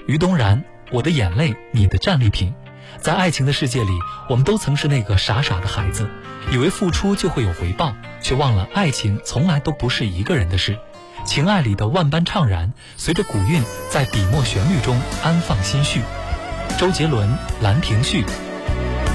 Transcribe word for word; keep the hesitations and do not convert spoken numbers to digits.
于东然，我的眼泪，你的战利品。在爱情的世界里，我们都曾是那个傻傻的孩子，以为付出就会有回报，却忘了爱情从来都不是一个人的事。情爱里的万般怅然，随着古韵在笔墨旋律中安放心绪。周杰伦《兰亭序》。